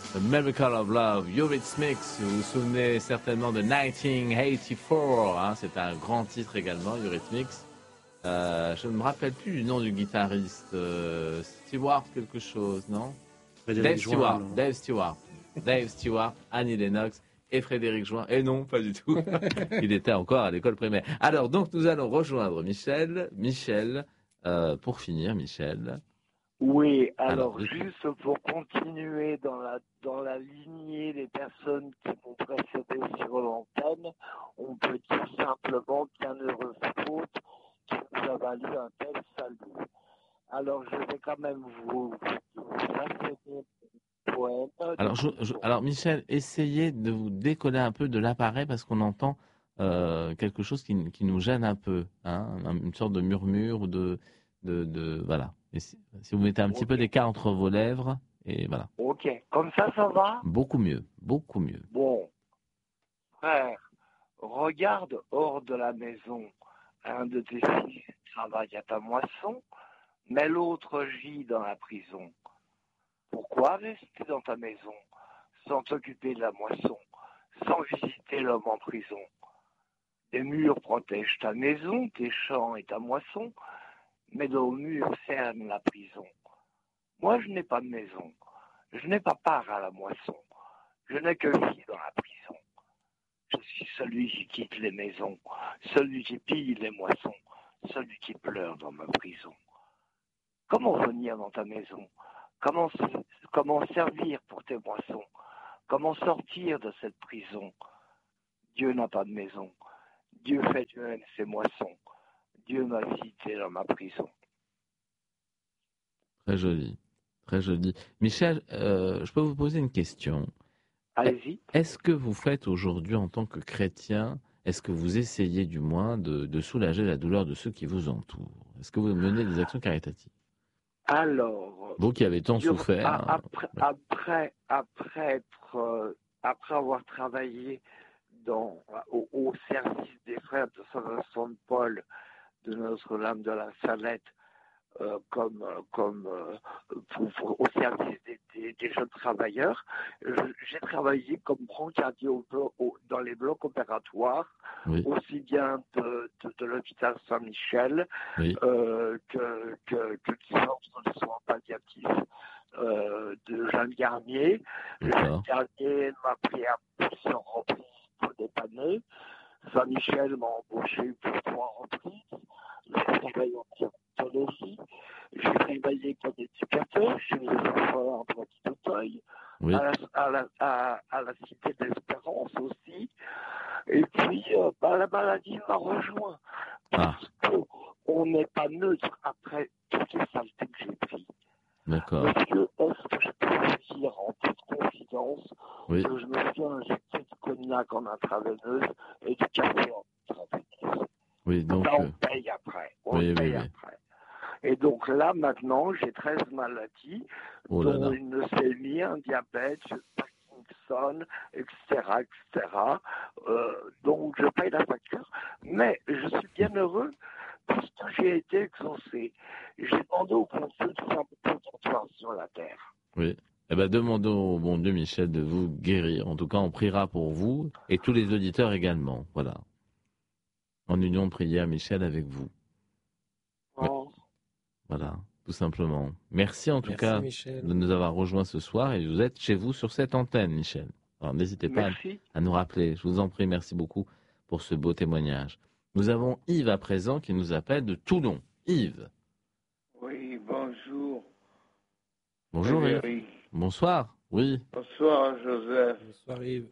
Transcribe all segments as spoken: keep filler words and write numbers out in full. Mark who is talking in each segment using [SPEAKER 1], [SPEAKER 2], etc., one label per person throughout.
[SPEAKER 1] The Miracle of Love, Eurythmics, vous vous souvenez certainement de dix-neuf quatre-vingt-quatorze, hein, c'est un grand titre également, Eurythmics. Euh, je ne me rappelle plus du nom du guitariste, euh, Stewart quelque chose, non? Dave Stewart, Dave Stewart, Dave Stewart, Annie Lennox et Frédéric Join. Et non, pas du tout. Il était encore à l'école primaire. Alors donc nous allons rejoindre Michel. Michel, euh, pour finir, Michel.
[SPEAKER 2] Oui, alors,
[SPEAKER 1] alors
[SPEAKER 2] juste pour continuer dans la, dans la lignée des personnes qui m'ont précédé sur l'antenne, on peut dire simplement bienheureuse faute qui nous a valu un tel salut. Alors, je vais quand même vous, vous asséner un poème.
[SPEAKER 1] Alors, je, je, alors, Michel, essayez de vous décoller un peu de l'appareil parce qu'on entend euh, quelque chose qui, qui nous gêne un peu, hein, une sorte de murmure ou de, de, de voilà. Et si, si vous mettez un petit
[SPEAKER 2] Ok.
[SPEAKER 1] peu d'écart entre vos lèvres, et voilà.
[SPEAKER 2] Ok, comme ça, ça va?
[SPEAKER 1] Beaucoup mieux, beaucoup mieux.
[SPEAKER 2] Bon, frère, regarde hors de la maison. Un de tes fils travaille à ta moisson, mais l'autre gît dans la prison. Pourquoi rester dans ta maison, sans t'occuper de la moisson, sans visiter l'homme en prison? Des murs protègent ta maison, tes champs et ta moisson, mais nos murs cernent la prison. Moi, je n'ai pas de maison, je n'ai pas part à la moisson, je n'ai que vie dans la prison. Je suis celui qui quitte les maisons, celui qui pille les moissons, celui qui pleure dans ma prison. Comment venir dans ta maison? Comment, comment servir pour tes moissons? Comment sortir de cette prison? Dieu n'a pas de maison. Dieu fait lui-même ses moissons. Dieu m'a visité dans ma prison.
[SPEAKER 1] Très joli, très joli. Michel, euh, je peux vous poser une question?
[SPEAKER 2] Allez-y.
[SPEAKER 1] Est-ce que vous faites aujourd'hui en tant que chrétien, est-ce que vous essayez du moins de, de soulager la douleur de ceux qui vous entourent? Est-ce que vous menez des actions caritatives?
[SPEAKER 2] Alors,
[SPEAKER 1] vous qui avez tant
[SPEAKER 2] Dieu,
[SPEAKER 1] souffert.
[SPEAKER 2] Après,
[SPEAKER 1] ouais.
[SPEAKER 2] après, après, être, euh, après avoir travaillé dans, au, au service des frères de Saint-Vincent de Paul de Notre-Dame de la Salette, euh, comme, comme euh, pour, pour, au service des, des, des jeunes travailleurs, je, j'ai travaillé comme brancardier au, au, dans les blocs opératoires,
[SPEAKER 1] oui.
[SPEAKER 2] aussi bien de, de, de l'hôpital Saint-Michel
[SPEAKER 1] oui.
[SPEAKER 2] euh, que, que, que du centre de soins palliatifs euh, de Jeanne Garnier. Jeanne Garnier m'a pris à plusieurs reprises pour dépanner. Saint-Michel m'a embauché pour trois reprises. J'ai travaillé en psychologie. J'ai travaillé comme éducateur chez les enfants en Petit Auteuil,
[SPEAKER 1] oui.
[SPEAKER 2] à, la, à, la, à, à la Cité d'Espérance aussi. Et puis, euh, bah, la maladie m'a rejoint. Parce ah. qu'on n'est pas neutre après toutes les saletés que j'ai prises.
[SPEAKER 1] D'accord.
[SPEAKER 2] Monsieur, est-ce que je peux vous dire en toute confidence
[SPEAKER 1] oui.
[SPEAKER 2] que je me suis injecté du cognac en intraveineuse et du café en intraveineuse?
[SPEAKER 1] Oui, donc.
[SPEAKER 2] Ça, on paye après. On
[SPEAKER 1] oui,
[SPEAKER 2] paye
[SPEAKER 1] oui,
[SPEAKER 2] après. Et donc là, maintenant, j'ai treize maladies,
[SPEAKER 1] oh
[SPEAKER 2] dont
[SPEAKER 1] là là.
[SPEAKER 2] une leucémie, un diabète, Parkinson, et cetera, et cetera. Euh, donc, je paye la facture. Mais je suis bien heureux puisque j'ai été exaucé. J'ai demandé au consul de faire un territoire sur la terre.
[SPEAKER 1] Oui. Eh bien, demandons au bon Dieu, Michel, de vous guérir. En tout cas, on priera pour vous et tous les auditeurs également. Voilà. En union de prière, Michel, avec vous.
[SPEAKER 2] Oh.
[SPEAKER 1] Voilà, tout simplement. Merci en tout
[SPEAKER 3] Merci,
[SPEAKER 1] cas
[SPEAKER 3] Michel.
[SPEAKER 1] de nous avoir rejoints ce soir et vous êtes chez vous sur cette antenne, Michel. Alors n'hésitez pas à, à nous rappeler. Je vous en prie, merci beaucoup pour ce beau témoignage. Nous avons Yves à présent qui nous appelle de Toulon. Yves.
[SPEAKER 4] Oui, bonjour.
[SPEAKER 1] Bonjour
[SPEAKER 4] Frédéric.
[SPEAKER 1] Yves. Bonsoir. Oui.
[SPEAKER 4] Bonsoir Joseph.
[SPEAKER 3] Bonsoir Yves.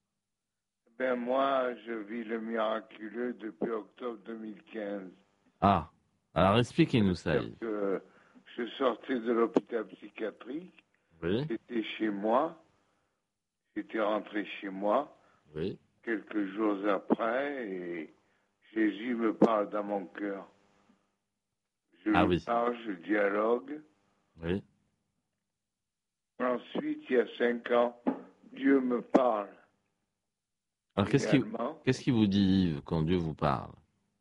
[SPEAKER 4] Ben moi, je vis le miraculeux depuis octobre deux mille quinze.
[SPEAKER 1] Ah, alors expliquez-nous ça, Yves.
[SPEAKER 4] Que je suis sorti de l'hôpital psychiatrique.
[SPEAKER 1] Oui.
[SPEAKER 4] J'étais chez moi. J'étais rentré chez moi.
[SPEAKER 1] Oui.
[SPEAKER 4] Quelques jours après, et Jésus me parle dans mon cœur. Je
[SPEAKER 1] ah,
[SPEAKER 4] lui
[SPEAKER 1] oui.
[SPEAKER 4] parle, je dialogue.
[SPEAKER 1] Oui.
[SPEAKER 4] Ensuite, il y a cinq ans, Dieu me parle.
[SPEAKER 1] Alors, qu'est-ce qui, qu'est-ce qui vous dit, Yves, quand Dieu vous parle?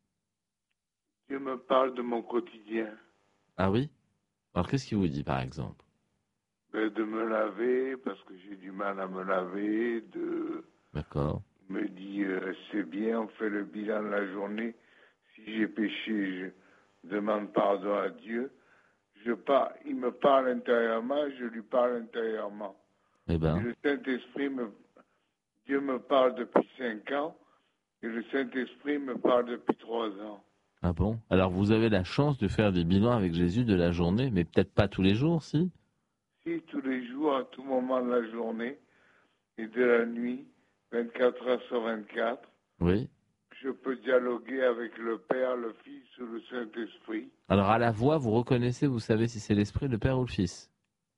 [SPEAKER 4] Dieu me parle de mon quotidien.
[SPEAKER 1] Ah oui? Alors, qu'est-ce qu'il vous dit, par exemple?
[SPEAKER 4] ben, de me laver, parce que j'ai du mal à me laver, de
[SPEAKER 1] D'accord.
[SPEAKER 4] me dire, euh, c'est bien, on fait le bilan de la journée. Si j'ai péché, je demande pardon à Dieu. Je par... Il me parle intérieurement, je lui parle intérieurement.
[SPEAKER 1] Eh
[SPEAKER 4] Et
[SPEAKER 1] ben,
[SPEAKER 4] le Saint-Esprit, me... Dieu me parle depuis cinq ans, et le Saint-Esprit me parle depuis trois ans.
[SPEAKER 1] ah bon? Alors vous avez la chance de faire des bilans avec Jésus de la journée, mais peut-être pas tous les jours, si?
[SPEAKER 4] Si tous les jours, à tout moment de la journée et de la nuit, vingt-quatre heures sur vingt-quatre,
[SPEAKER 1] Oui.
[SPEAKER 4] je peux dialoguer avec le Père, le Fils ou le Saint-Esprit.
[SPEAKER 1] Alors à la voix, vous reconnaissez, vous savez si c'est l'Esprit, le Père ou le Fils?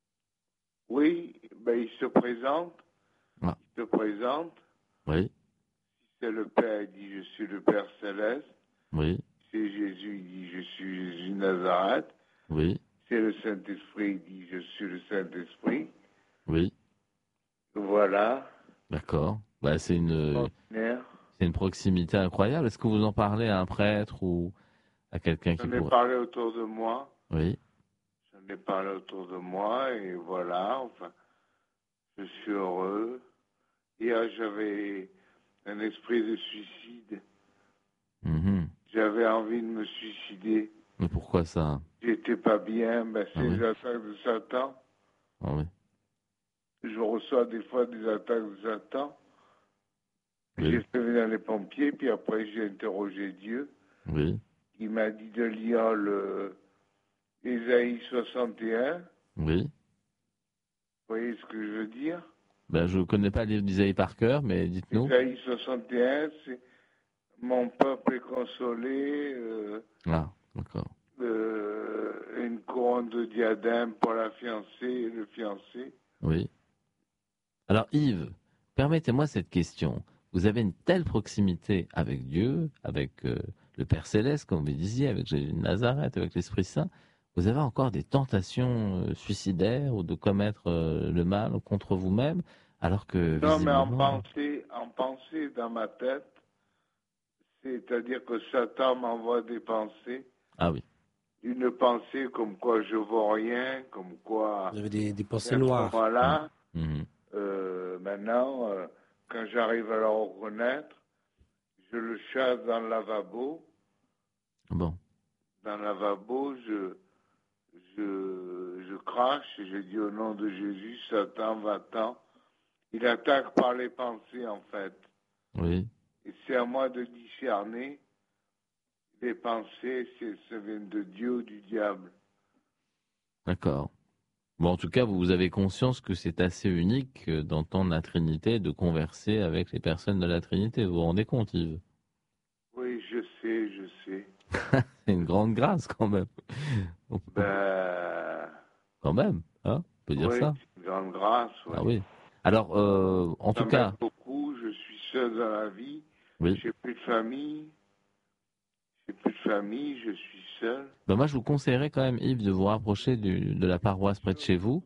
[SPEAKER 4] Oui, ben il se présente,
[SPEAKER 1] Ah.
[SPEAKER 4] il se présente.
[SPEAKER 1] Oui,
[SPEAKER 4] Si c'est le Père, il dit je suis le Père céleste.
[SPEAKER 1] oui,
[SPEAKER 4] Si c'est Jésus, il dit je suis Jésus de Nazareth.
[SPEAKER 1] oui,
[SPEAKER 4] Si c'est le Saint-Esprit, il dit je suis le Saint-Esprit.
[SPEAKER 1] oui.
[SPEAKER 4] Voilà.
[SPEAKER 1] D'accord. Bah, c'est une,
[SPEAKER 4] Ordinaire.
[SPEAKER 1] c'est une proximité incroyable. Est-ce que vous en parlez à un prêtre ou à quelqu'un qui
[SPEAKER 4] J'en ai
[SPEAKER 1] pourrait...
[SPEAKER 4] parlé autour de moi.
[SPEAKER 1] Oui,
[SPEAKER 4] J'en ai parlé autour de moi et voilà. Enfin, je suis heureux. Hier, j'avais un esprit de suicide.
[SPEAKER 1] mhm.
[SPEAKER 4] J'avais envie de me suicider.
[SPEAKER 1] Mais pourquoi ça?
[SPEAKER 4] J'étais pas bien. Ben, c'est
[SPEAKER 1] Ah oui,
[SPEAKER 4] les attaques de Satan.
[SPEAKER 1] ah oui,
[SPEAKER 4] Je reçois des fois des attaques de Satan.
[SPEAKER 1] oui,
[SPEAKER 4] J'ai fait venir les pompiers, puis après j'ai interrogé Dieu.
[SPEAKER 1] oui,
[SPEAKER 4] Il m'a dit de lire le Ésaïe soixante et un.
[SPEAKER 1] oui.
[SPEAKER 4] Vous voyez ce que je veux dire?
[SPEAKER 1] Ben, je ne connais pas le livre d'Isaïe par cœur, mais dites-nous.
[SPEAKER 4] Ésaïe soixante et un, c'est mon peuple est consolé, euh,
[SPEAKER 1] Ah, d'accord.
[SPEAKER 4] euh, une couronne de diadème pour la fiancée et le fiancé.
[SPEAKER 1] Oui. Alors Yves, permettez-moi cette question. Vous avez une telle proximité avec Dieu, avec euh, le Père Céleste, comme vous disiez, avec Jésus de Nazareth, avec l'Esprit Saint. Vous avez encore des tentations euh, suicidaires ou de commettre euh, le mal contre vous-même, alors que
[SPEAKER 4] Non, mais en
[SPEAKER 1] visiblement...
[SPEAKER 4] pensée, en pensée dans ma tête, c'est-à-dire que Satan m'envoie des pensées.
[SPEAKER 1] Ah oui,
[SPEAKER 4] Une pensée comme quoi je vaux rien, comme quoi
[SPEAKER 3] Vous avez des, des pensées
[SPEAKER 4] à ce
[SPEAKER 3] noires.
[SPEAKER 4] moment-là,
[SPEAKER 1] mhm.
[SPEAKER 4] euh, maintenant, euh, quand j'arrive à le reconnaître, je le chasse dans le lavabo.
[SPEAKER 1] Bon,
[SPEAKER 4] Dans le lavabo, je, je, je crache et je dis au nom de Jésus, Satan, va-t'en. Il attaque par les pensées, en fait.
[SPEAKER 1] oui,
[SPEAKER 4] Et c'est à moi de discerner les pensées, si elles se viennent de Dieu ou du diable.
[SPEAKER 1] d'accord. Bon, en tout cas, vous avez conscience que c'est assez unique euh, d'entendre la Trinité, de converser avec les personnes de la Trinité. Vous vous rendez compte, Yves?
[SPEAKER 4] Oui, je sais, je sais.
[SPEAKER 1] C'est une grande grâce quand même. On peut-
[SPEAKER 4] Ben,
[SPEAKER 1] Quand même, hein, on peut dire
[SPEAKER 4] oui,
[SPEAKER 1] ça.
[SPEAKER 4] c'est une grande grâce, oui.
[SPEAKER 1] Ah oui. Alors, euh, en
[SPEAKER 4] Ça
[SPEAKER 1] tout
[SPEAKER 4] m'aide
[SPEAKER 1] cas,
[SPEAKER 4] beaucoup, je suis seul dans la vie,
[SPEAKER 1] oui.
[SPEAKER 4] j'ai plus de famille, j'ai plus de famille, je suis seul.
[SPEAKER 1] Ben moi, je vous conseillerais quand même, Yves, de vous rapprocher du- de la paroisse près de chez vous.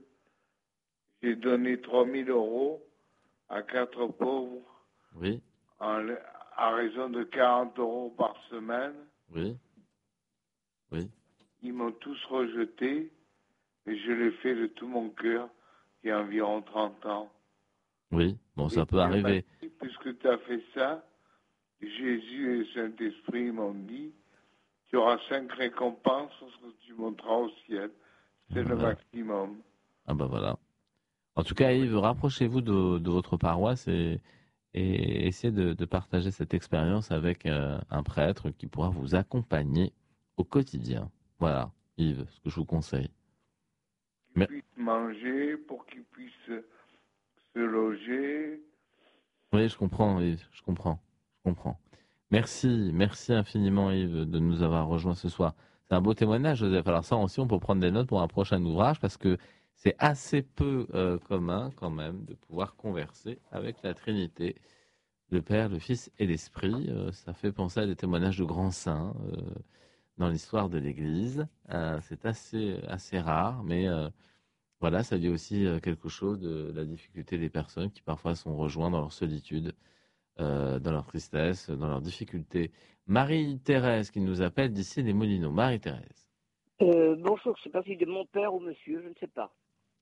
[SPEAKER 4] J'ai donné trois mille euros à quatre pauvres
[SPEAKER 1] Oui,
[SPEAKER 4] en, à raison de quarante euros par semaine.
[SPEAKER 1] oui, oui.
[SPEAKER 4] Ils m'ont tous rejeté et je l'ai fait de tout mon cœur il y a environ trente ans.
[SPEAKER 1] Oui, bon, ça
[SPEAKER 4] Et
[SPEAKER 1] peut
[SPEAKER 4] Dieu m'a
[SPEAKER 1] arriver.
[SPEAKER 4] dit, puisque tu as fait ça, Jésus et le Saint-Esprit m'ont dit, tu auras cinq récompenses lorsque tu monteras au ciel. C'est le
[SPEAKER 1] Voilà.
[SPEAKER 4] maximum.
[SPEAKER 1] Ah ben voilà. En tout cas, Yves, rapprochez-vous de, de votre paroisse et, et essayez de, de partager cette expérience avec euh, un prêtre qui pourra vous accompagner au quotidien. Voilà, Yves, ce que je vous conseille.
[SPEAKER 4] Qu'ils
[SPEAKER 1] Mais,
[SPEAKER 4] puissent manger, pour qu'ils puissent se loger.
[SPEAKER 1] oui, je comprends, Yves, je comprends, je comprends. Merci, merci infiniment, Yves, de nous avoir rejoints ce soir. C'est un beau témoignage, Joseph. Alors ça aussi, on peut prendre des notes pour un prochain ouvrage parce que c'est assez peu euh, commun quand même de pouvoir converser avec la Trinité. Le Père, le Fils et l'Esprit, euh, ça fait penser à des témoignages de grands saints euh, dans l'histoire de l'Église. Euh, c'est assez, assez rare, mais euh, voilà, ça dit aussi euh, quelque chose de la difficulté des personnes qui parfois sont rejointes dans leur solitude, euh, dans leur tristesse, dans leurs difficultés. Marie-Thérèse qui nous appelle d'ici les Moulineaux. Marie-Thérèse.
[SPEAKER 5] Euh, bonjour, je ne sais pas si c'est mon père ou monsieur, je ne sais pas.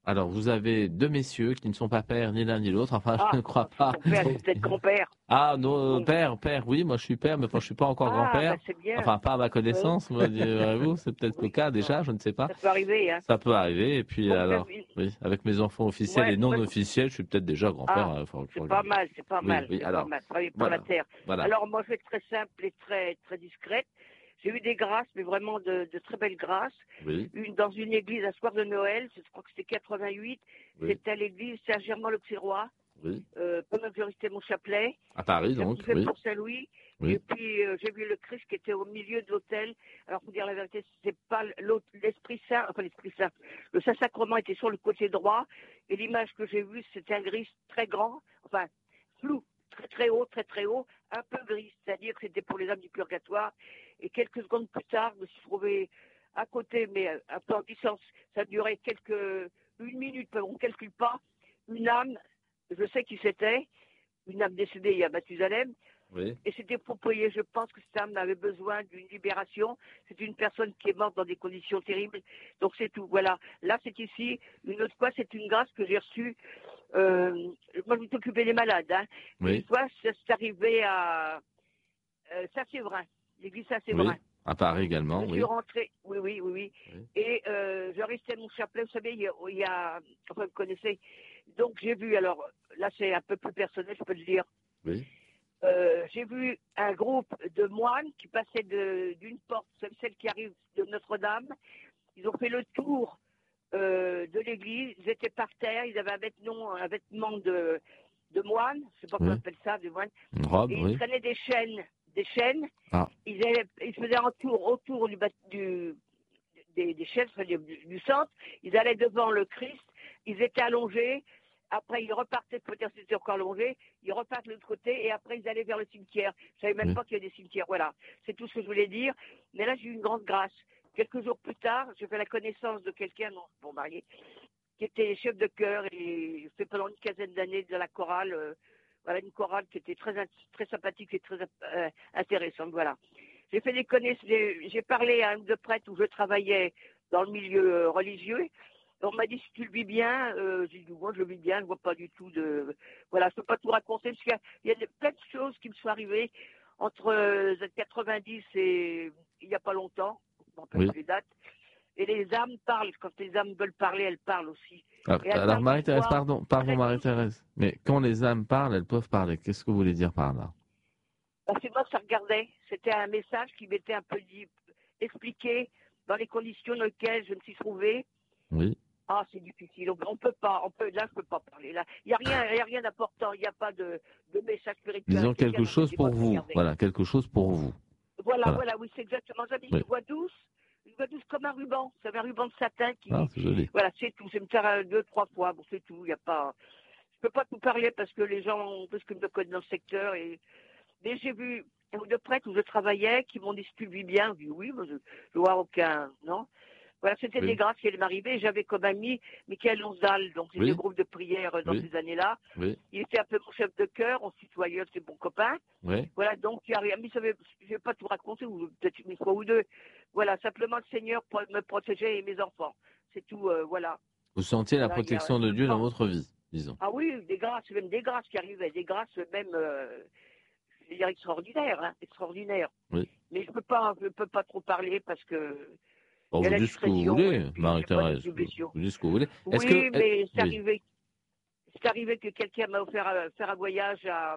[SPEAKER 1] Alors, vous avez deux messieurs qui ne sont pas pères ni l'un ni l'autre. Enfin,
[SPEAKER 3] Ah,
[SPEAKER 1] je ne crois pas.
[SPEAKER 3] Mon père, c'est peut-être grand-père.
[SPEAKER 1] Ah, non,
[SPEAKER 3] Bon.
[SPEAKER 1] père, père, oui, moi je suis père, mais enfin, je ne suis pas encore
[SPEAKER 3] Ah,
[SPEAKER 1] grand-père.
[SPEAKER 3] bah c'est bien.
[SPEAKER 1] Enfin, pas à ma connaissance,
[SPEAKER 3] Oui.
[SPEAKER 1] moi, direz-vous. C'est peut-être
[SPEAKER 3] Oui.
[SPEAKER 1] le cas déjà, je ne sais pas.
[SPEAKER 3] Ça peut arriver, hein.
[SPEAKER 1] Ça peut arriver. Et puis,
[SPEAKER 3] Bon,
[SPEAKER 1] alors,
[SPEAKER 3] vous avez-
[SPEAKER 1] oui, avec mes enfants officiels
[SPEAKER 3] Ouais,
[SPEAKER 1] et non
[SPEAKER 3] moi, je-
[SPEAKER 1] officiels, je suis peut-être déjà grand-père.
[SPEAKER 3] Ah,
[SPEAKER 1] hein, faut- faut
[SPEAKER 3] c'est pas
[SPEAKER 1] regarder.
[SPEAKER 3] mal, c'est pas
[SPEAKER 1] Oui,
[SPEAKER 3] mal,
[SPEAKER 1] oui,
[SPEAKER 3] c'est
[SPEAKER 1] alors,
[SPEAKER 3] pas mal. Travailler pour
[SPEAKER 1] voilà,
[SPEAKER 3] la terre.
[SPEAKER 1] voilà.
[SPEAKER 3] Alors, moi, je vais être très simple et très, très discrète. J'ai eu des grâces, mais vraiment de, de très belles grâces.
[SPEAKER 1] Oui,
[SPEAKER 3] Une, dans une église à soir de Noël, je crois que c'était quatre-vingt-huit,
[SPEAKER 1] oui,
[SPEAKER 3] c'était à l'église Saint-Germain-l'Auxerrois.
[SPEAKER 1] oui.
[SPEAKER 3] Euh, pendant que je restais mon chapelet,
[SPEAKER 1] À Paris,
[SPEAKER 3] j'ai
[SPEAKER 1] donc,
[SPEAKER 3] fait
[SPEAKER 1] oui,
[SPEAKER 3] pour Saint-Louis.
[SPEAKER 1] oui,
[SPEAKER 3] Et puis, euh, j'ai vu le Christ qui était au milieu de l'autel. Alors, pour dire la vérité, c'est pas l'autre- l'Esprit Saint, enfin l'Esprit Saint. Le Saint-Sacrement était sur le côté droit. Et l'image que j'ai vue, c'était un gris très grand, enfin, flou, très très haut, très très haut, un peu gris. C'est-à-dire que c'était pour les âmes du purgatoire. Et quelques secondes plus tard, je me suis trouvé à côté, mais un peu en distance. Ça durait quelques, une minute, on ne calcule pas. Une âme, je sais qui c'était, une âme décédée il y a Mathusalem.
[SPEAKER 1] oui.
[SPEAKER 3] Et c'était pour prier. Je pense que cette âme avait besoin d'une libération. C'est une personne qui est morte dans des conditions terribles. Donc c'est tout. Voilà. Là, c'est ici. Une autre fois, c'est une grâce que j'ai reçue. Euh, moi, je m'occupais des malades. Hein.
[SPEAKER 1] Oui.
[SPEAKER 3] Une fois, c'est arrivé à euh, Saint-Séverin, l'église
[SPEAKER 1] Oui,
[SPEAKER 3] Saint-Séverin.
[SPEAKER 1] à Paris également,
[SPEAKER 3] Je suis
[SPEAKER 1] oui.
[SPEAKER 3] rentrée, oui, oui, oui, oui.
[SPEAKER 1] Oui.
[SPEAKER 3] Et euh, je restais à mon chapelet, vous savez, il y a, il y a enfin, vous connaissez. Donc j'ai vu, alors là c'est un peu plus personnel, je peux le dire.
[SPEAKER 1] Oui,
[SPEAKER 3] Euh, j'ai vu un groupe de moines qui passaient de- d'une porte, celle qui arrive de Notre-Dame. Ils ont fait le tour euh, de l'église, ils étaient par terre, ils avaient un vêtement, un vêtement de, de moine, je ne sais pas comment
[SPEAKER 1] Oui.
[SPEAKER 3] on appelle ça, de moine,
[SPEAKER 1] une robe,
[SPEAKER 3] et ils
[SPEAKER 1] oui.
[SPEAKER 3] traînaient des chaînes, des chaînes.
[SPEAKER 1] Ah.
[SPEAKER 3] Ils, allaient- ils faisaient un tour autour du, bat- du des, des chaînes, enfin, du, du centre. Ils allaient devant le Christ, ils étaient allongés. Après, ils repartaient, peut-être c'était encore allongé, ils repartent de l'autre côté et après, ils allaient vers le cimetière. Je ne savais même
[SPEAKER 1] Oui.
[SPEAKER 3] pas qu'il y avait des cimetières. Voilà, c'est tout ce que je voulais dire. Mais là, j'ai eu une grande grâce. Quelques jours plus tard, j'ai fait la connaissance de quelqu'un, non, bon marié, qui était chef de chœur et fait pendant une quinzaine d'années de la chorale. Euh, voilà, une chorale qui était très, très sympathique et très euh, intéressante. Voilà. J'ai fait des connaissances, j'ai, j'ai parlé à un de prêtre où je travaillais dans le milieu euh, religieux. On m'a dit si tu le vis bien, euh, j'ai dit moi je le vis bien, je vois pas du tout de, voilà, je peux pas tout raconter parce qu'il y a, il y a de- plein de choses qui me sont arrivées entre euh, quatre-vingt-dix et il y a pas longtemps, je me rappelle
[SPEAKER 1] Oui.
[SPEAKER 3] plus les dates. Et les âmes parlent, quand les âmes veulent parler, elles parlent aussi.
[SPEAKER 1] Alors,
[SPEAKER 3] Et elles
[SPEAKER 1] alors,
[SPEAKER 3] parlent
[SPEAKER 1] Marie-Thérèse,
[SPEAKER 3] parfois-
[SPEAKER 1] pardon, pardon
[SPEAKER 3] Elles-
[SPEAKER 1] Marie-Thérèse, mais quand les âmes parlent, elles peuvent parler. Qu'est-ce que vous voulez dire par là?
[SPEAKER 3] Parce que moi, ça regardait. C'était un message qui m'était un peu dit, expliqué dans les conditions dans lesquelles je me suis trouvée.
[SPEAKER 1] Oui.
[SPEAKER 3] Ah, c'est difficile. On, on peut pas. On peut, là, je peux pas parler. Là, il y a rien, il y a rien d'important. Il n'y a pas de, de message spirituel.
[SPEAKER 1] Disons
[SPEAKER 3] Quelqu'un
[SPEAKER 1] quelque
[SPEAKER 3] m'a
[SPEAKER 1] chose
[SPEAKER 3] dit,
[SPEAKER 1] pour
[SPEAKER 3] moi,
[SPEAKER 1] vous.
[SPEAKER 3] regardez.
[SPEAKER 1] Voilà, quelque chose pour vous.
[SPEAKER 3] Voilà,
[SPEAKER 1] Voilà.
[SPEAKER 3] voilà, oui, c'est exactement ça.
[SPEAKER 1] Oui.
[SPEAKER 3] Une voix douce, une voix douce comme un ruban. C'est un ruban de satin qui.
[SPEAKER 1] Ah, c'est joli.
[SPEAKER 3] Voilà, c'est tout. Je vais me faire euh, deux, trois fois. Bon, c'est tout. Il y a pas. Je peux pas tout parler parce que les gens, parce que je me connais dans le secteur et. Mais j'ai vu un ou deux prêtres où je travaillais qui m'ont dit si tu le vis bien. J'ai dit oui, mais je ne vois aucun. Non. Voilà, c'était
[SPEAKER 1] Oui.
[SPEAKER 3] des grâces qui allaient m'arriver. J'avais comme ami Michael Lonsdal, donc c'était
[SPEAKER 1] Oui.
[SPEAKER 3] le groupe de prière euh, dans
[SPEAKER 1] Oui.
[SPEAKER 3] ces années-là.
[SPEAKER 1] Oui,
[SPEAKER 3] Il était un peu mon chef de chœur, on se tutoyait, c'était bon copain.
[SPEAKER 1] oui.
[SPEAKER 3] Voilà, donc il y a rien. Mais ça veut- je ne vais pas tout raconter, ou peut-être une fois ou deux. Voilà, simplement le Seigneur pour me protéger et mes enfants. C'est tout, euh, voilà.
[SPEAKER 1] Vous sentiez la
[SPEAKER 3] Voilà, il y a-
[SPEAKER 1] protection de Dieu dans votre vie, disons.
[SPEAKER 3] Ah oui, des grâces, même des grâces qui arrivaient, des grâces même, euh, je veux dire, extraordinaires, hein, extraordinaires.
[SPEAKER 1] Oui.
[SPEAKER 3] Mais je ne peux pas, je peux pas trop parler parce que.
[SPEAKER 1] Bon,
[SPEAKER 3] Il y a
[SPEAKER 1] vous
[SPEAKER 3] la
[SPEAKER 1] dites ce que vous
[SPEAKER 3] discrétion,
[SPEAKER 1] voulez,
[SPEAKER 3] et puis j'ai pas
[SPEAKER 1] Marie-Thérèse.
[SPEAKER 3] de divulgation.
[SPEAKER 1] Vous dites ce que vous voulez. Est-ce
[SPEAKER 3] Oui,
[SPEAKER 1] que...
[SPEAKER 3] mais c'est
[SPEAKER 1] oui.
[SPEAKER 3] arrivé, c'est arrivé que quelqu'un m'a offert à faire un voyage à,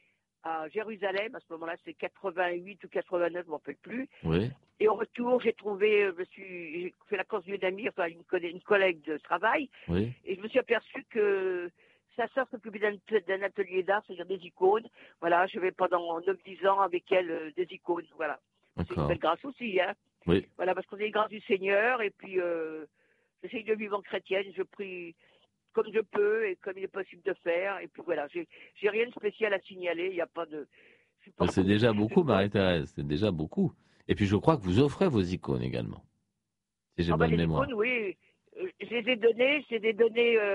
[SPEAKER 3] à Jérusalem. À ce moment-là, c'est quatre-vingt-huit ou quatre-vingt-neuf, je ne m'en rappelle plus.
[SPEAKER 1] Oui,
[SPEAKER 3] Et au retour, j'ai trouvé, euh, je me suis, j'ai fait la course d'une amie, enfin une, coll- une collègue de travail,
[SPEAKER 1] oui,
[SPEAKER 3] et je me suis aperçu que sa sœur s'occupait d'un, d'un atelier d'art, c'est-à-dire des icônes. Voilà, je vais pendant neuf dix ans avec elle euh, des icônes. Voilà, c'est une
[SPEAKER 1] d'accord.
[SPEAKER 3] belle grâce aussi, hein.
[SPEAKER 1] Oui,
[SPEAKER 3] Voilà, parce qu'on est les grâces du Seigneur, et puis euh, j'essaye de vivre en chrétienne, je prie comme je peux et comme il est possible de faire, et puis voilà, j'ai, j'ai rien de spécial à signaler, il n'y a pas de. je suis pas-
[SPEAKER 1] c'est déjà beaucoup, Marie-Thérèse, c'est déjà beaucoup. Et puis je crois que vous offrez vos icônes également, si j'ai
[SPEAKER 3] Ah bah,
[SPEAKER 1] bonne
[SPEAKER 3] les
[SPEAKER 1] mémoire.
[SPEAKER 3] icônes, oui, Euh, je les ai données, je les ai données euh,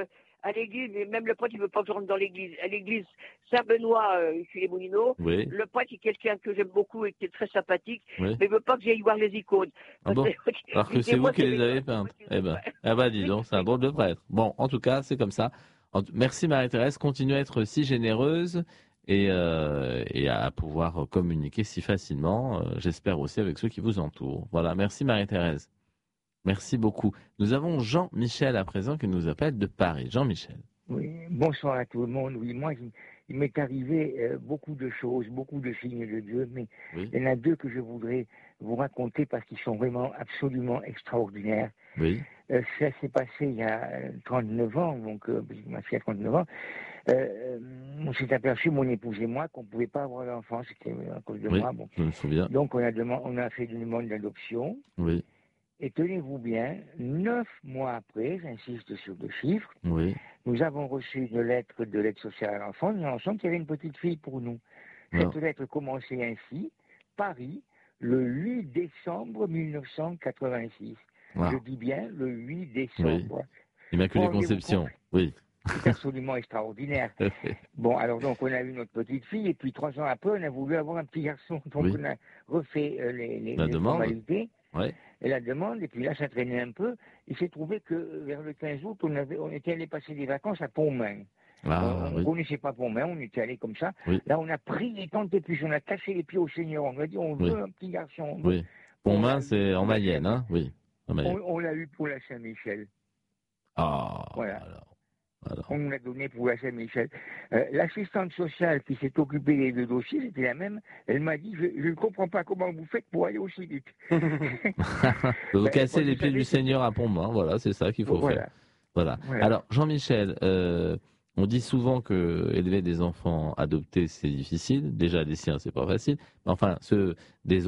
[SPEAKER 3] à l'église, mais même le prêtre, il veut pas que je rentre dans l'église. À l'église Saint-Benoît, euh, chez les Moulineaux,
[SPEAKER 1] Oui.
[SPEAKER 3] le prêtre est quelqu'un que j'aime beaucoup et qui est très sympathique,
[SPEAKER 1] Oui.
[SPEAKER 3] mais il veut pas que j'aille voir les icônes.
[SPEAKER 1] Ah bon? Alors que c'est vous qui les avez peintes. Eh ben, eh ben, dis donc, c'est un drôle de prêtre. Bon, en tout cas, c'est comme ça. En tout- Merci Marie-Thérèse, continuez à être si généreuse et, euh, et à pouvoir communiquer si facilement, euh, j'espère aussi avec ceux qui vous entourent. Voilà, merci Marie-Thérèse. Merci beaucoup. Nous avons Jean-Michel à présent qui nous appelle de Paris. Jean-Michel.
[SPEAKER 5] Oui, bonsoir à tout le monde. Oui, moi, il, il m'est arrivé euh, beaucoup de choses, beaucoup de signes de Dieu, mais
[SPEAKER 1] Oui.
[SPEAKER 5] il y en a deux que je voudrais vous raconter parce qu'ils sont vraiment absolument extraordinaires.
[SPEAKER 1] Oui.
[SPEAKER 5] Euh, ça s'est passé il y a trente-neuf ans, donc euh, ma fille a trente-neuf ans. Euh, on s'est aperçu, mon épouse et moi, qu'on ne pouvait pas avoir d'enfant, c'était à cause de
[SPEAKER 1] Oui,
[SPEAKER 5] moi. Bon.
[SPEAKER 1] je me souviens.
[SPEAKER 5] Donc on a, demandé, on a fait une demande d'adoption.
[SPEAKER 1] Oui.
[SPEAKER 5] Et tenez-vous bien, neuf mois après, j'insiste sur le chiffre,
[SPEAKER 1] Oui.
[SPEAKER 5] nous avons reçu une lettre de l'aide sociale à l'enfant nous annonçant qu'il y avait une petite fille pour nous.
[SPEAKER 1] Alors.
[SPEAKER 5] Cette lettre commençait ainsi, Paris, le huit décembre mille neuf cent quatre-vingt-six.
[SPEAKER 1] Ah.
[SPEAKER 5] Je dis bien le huit décembre.
[SPEAKER 1] Oui. Immaculée
[SPEAKER 5] Rendez-vous
[SPEAKER 1] Conception.
[SPEAKER 5] compte.
[SPEAKER 1] Oui.
[SPEAKER 5] C'est absolument extraordinaire. Bon, alors donc on a eu notre petite fille et puis trois ans après on a voulu avoir un petit garçon. Donc
[SPEAKER 1] Oui.
[SPEAKER 5] on a refait euh, les, les,
[SPEAKER 1] La
[SPEAKER 5] les
[SPEAKER 1] demande.
[SPEAKER 5] formalités.
[SPEAKER 1] Ouais.
[SPEAKER 5] Et la demande, et puis là, ça traînait un peu. Il s'est trouvé que vers le quinze août, on, avait, on était allé passer des vacances à Pontmain.
[SPEAKER 1] Ah,
[SPEAKER 5] on ne
[SPEAKER 1] oui.
[SPEAKER 5] connaissait pas Pontmain, on était allé comme ça.
[SPEAKER 1] Oui.
[SPEAKER 5] Là, on a pris les tentes et puis on a cassé les pieds au Seigneur. On a dit, on
[SPEAKER 1] Oui.
[SPEAKER 5] veut un petit garçon.
[SPEAKER 1] Oui. Pontmain, c'est en Mayenne, hein? Oui. En Mayenne.
[SPEAKER 5] On, on l'a eu pour la Saint-Michel.
[SPEAKER 1] Ah,
[SPEAKER 5] Voilà.
[SPEAKER 1] alors. Alors.
[SPEAKER 5] On nous l'a donné pour la Saint-Michel. Euh, L'assistante sociale qui s'est occupée des deux dossiers, c'était la même. Elle m'a dit, je je ne comprends pas comment vous faites pour aller aussi vite.
[SPEAKER 1] Vous
[SPEAKER 5] Ben,
[SPEAKER 1] cassez
[SPEAKER 5] moi,
[SPEAKER 1] les
[SPEAKER 5] je
[SPEAKER 1] pieds
[SPEAKER 5] savais
[SPEAKER 1] du
[SPEAKER 5] que-
[SPEAKER 1] Seigneur à Pontmain, voilà, c'est ça qu'il faut
[SPEAKER 5] Voilà.
[SPEAKER 1] faire. Voilà.
[SPEAKER 5] Voilà.
[SPEAKER 1] Alors, Jean-Michel, euh, on dit souvent que élever des enfants adoptés, c'est difficile. Déjà, des siens, c'est pas facile. Mais enfin, ceux des